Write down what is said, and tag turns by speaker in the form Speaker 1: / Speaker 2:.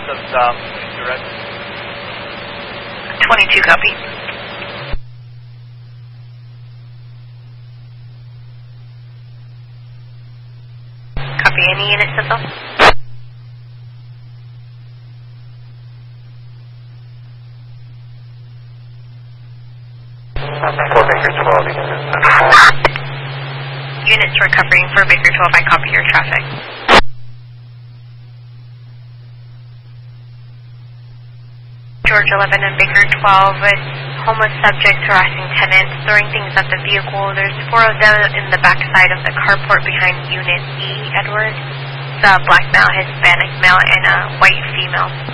Speaker 1: southwest of 22 Red.
Speaker 2: 22, copy. Copy, any units Central?
Speaker 3: For Baker 12,
Speaker 2: units recovering for Baker 12, I copy your traffic. George 11 and Baker 12 with homeless subjects harassing tenants, throwing things at the vehicle. There's 4 of them in the backside of the carport behind Unit E, Edward. It's a black male, Hispanic male, and a white female.